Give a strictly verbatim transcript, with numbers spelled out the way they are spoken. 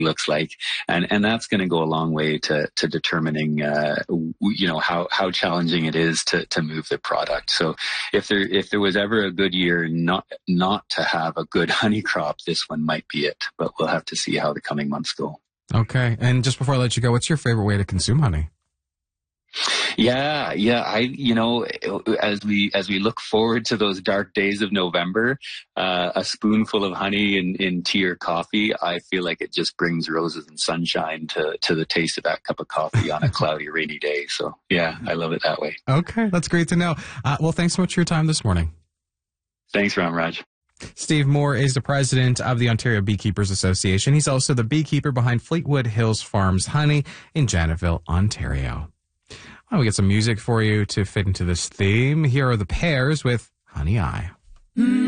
looks like, and and that's going to go a long way to to determining uh, you know how how challenging it is to to move the product. So if there if there was ever a good year not not to have a good honey crop, this one might be it. But we'll have to see how the coming months go. Okay, and just before I let you go, what's your favorite way to consume honey? Yeah, yeah. I, you know, as we as we look forward to those dark days of November, uh, a spoonful of honey in, in tea or coffee, I feel like it just brings roses and sunshine to to the taste of that cup of coffee on a cloudy, rainy day. So, yeah, I love it that way. Okay, that's great to know. Uh, well, thanks so much for your time this morning. Thanks, Ramraj. Steve Moore is the president of the Ontario Beekeepers Association. He's also the beekeeper behind Fleetwood Hills Farms Honey in Janettville, Ontario. Well, we get some music for you to fit into this theme. Here are the Pears with Honey Eye. Mm.